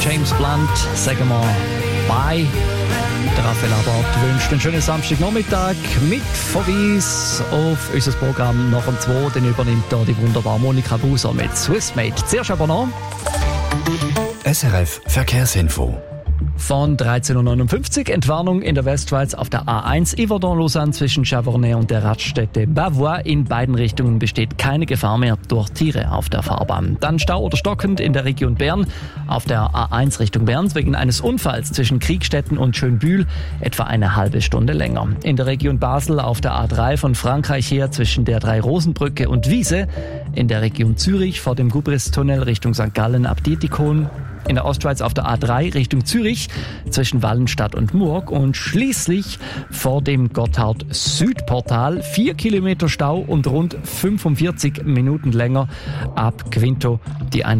James Blunt, sagen wir bye. Der Raphael Abart wünscht einen schönen Samstagnachmittag mit Verweis auf unser Programm nach dem 2. Dann übernimmt da die wunderbare Monika Buser mit Swissmade. Zuerst aber noch SRF Verkehrsinfo. Von 13.59 Uhr Entwarnung in der Westschweiz auf der A1 Yverdon-Lausanne zwischen Chavornay und der Raststätte Bavois. In beiden Richtungen besteht keine Gefahr mehr durch Tiere auf der Fahrbahn. Dann Stau oder stockend in der Region Bern auf der A1 Richtung Bern wegen eines Unfalls zwischen Kriegstetten und Schönbühl etwa eine halbe Stunde länger. In der Region Basel auf der A3 von Frankreich her zwischen der Drei-Rosen-Brücke und Wiese. In der Region Zürich vor dem Gubristunnel Richtung St. Gallen ab Dietikon. In der Ostschweiz auf der A3 Richtung Zürich zwischen Wallenstadt und Murg und schließlich vor dem Gotthard-Südportal 4 Kilometer Stau und rund 45 Minuten länger ab Quinto die